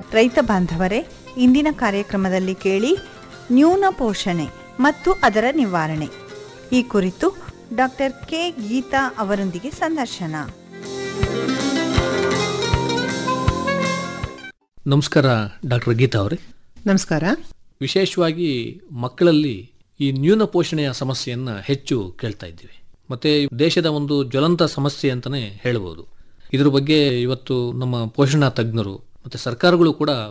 ರೈತ ಬಾಂಧವರೇ, ಇಂದಿನ ಕಾರ್ಯಕ್ರಮದಲ್ಲಿ ಕೇಳಿ ನ್ಯೂನ ಪೋಷಣೆ ಮತ್ತು ಅದರ ನಿವಾರಣೆ. ಈ ಕುರಿತು ಡಾಕ್ಟರ್ ಕೆ ಗೀತಾ ಅವರೊಂದಿಗೆ ಸಂದರ್ಶನ. ನಮಸ್ಕಾರ ಡಾಕ್ಟರ್ ಗೀತಾ ಅವರೇ. ನಮಸ್ಕಾರ. ವಿಶೇಷವಾಗಿ ಮಕ್ಕಳಲ್ಲಿ ಈ ನ್ಯೂನ ಪೋಷಣೆಯ ಸಮಸ್ಯೆಯನ್ನು ಹೆಚ್ಚು ಕೇಳ್ತಾ ಇದ್ದೀವಿ. ಮತ್ತು ದೇಶದ ಒಂದು ಜ್ವಲಂತ ಸಮಸ್ಯೆ ಅಂತಲೇ ಹೇಳ್ಬೋದು. ಇದ್ರ ಬಗ್ಗೆ ಇವತ್ತು ನಮ್ಮ ಪೋಷಣಾ ತಜ್ಞರು ಮತ್ತು ಸರ್ಕಾರಗಳು ಕೂಡ